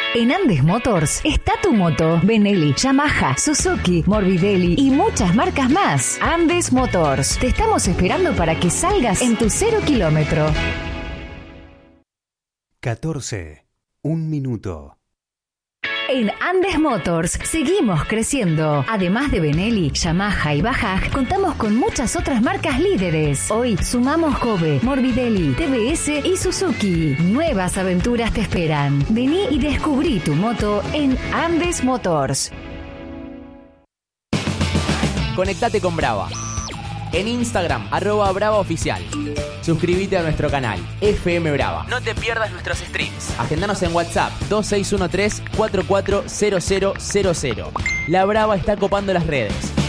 En Andes Motors está tu moto. Benelli, Yamaha, Suzuki, Morbidelli y muchas marcas más. Andes Motors. Te estamos esperando para que salgas en tu 0 kilómetro. 14. Un minuto. En Andes Motors seguimos creciendo. Además de Benelli, Yamaha y Bajaj, contamos con muchas otras marcas líderes. Hoy sumamos Kobe, Morbidelli, TBS y Suzuki. Nuevas aventuras te esperan. Vení y descubrí tu moto en Andes Motors. Conectate con Brava. En Instagram, @BravaOficial. Suscríbete a nuestro canal, FM Brava. No te pierdas nuestros streams. Agendanos en WhatsApp, 2613-440000. La Brava está copando las redes.